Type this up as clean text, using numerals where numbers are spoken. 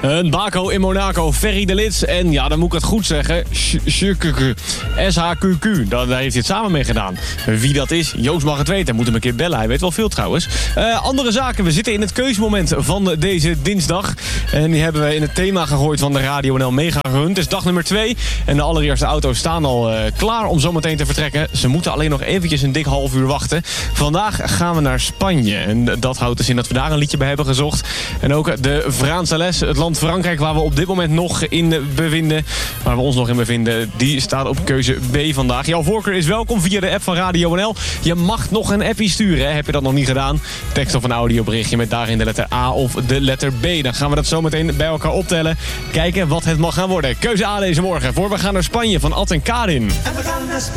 Een Baco in Monaco, Ferry de Lits. En ja, dan moet ik het goed zeggen. SHQQ. Daar heeft hij het samen mee gedaan. Wie dat is, Joost mag het weten. Hij moet hem een keer bellen. Hij weet wel veel trouwens. Andere zaken. We zitten in het keuzemoment van deze dinsdag. En die hebben we in het thema gegooid van de Radio NL Mega Run. Het is dag nummer 2. En de allereerste auto's staan al klaar om zometeen te vertrekken. Ze moeten alleen nog eventjes een dik half uur wachten. Vandaag gaan we naar Spanje. En dat houdt dus in dat we daar een liedje bij hebben gezocht. En ook de Vraanse les, het land Frankrijk waar we op dit moment nog in bevinden. Waar we ons nog in bevinden, die staat op keuze B vandaag. Jouw voorkeur is welkom via de app van Radio NL. Je mag nog een appie sturen, hè? Heb je dat nog niet gedaan? Tekst of een audioberichtje met daarin de letter A of de letter B. Dan gaan we dat zometeen bij elkaar optellen. Kijken wat het mag gaan worden. Keuze A deze morgen. Voor we gaan naar Spanje van Ad en Karin.